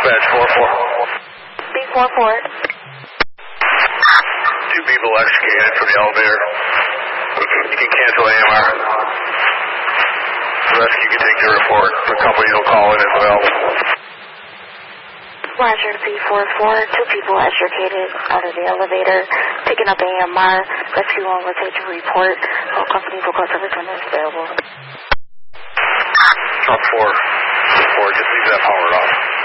Dispatch 4-4. B44. 2 people extricated from the elevator. You can cancel AMR. The rescue can take your report. The company will call in as well. Roger, B44. 2 people extricated out of the elevator, picking up AMR. Rescue will take your report. All companies will call service when it's available. Up 4. Just leave that powered off.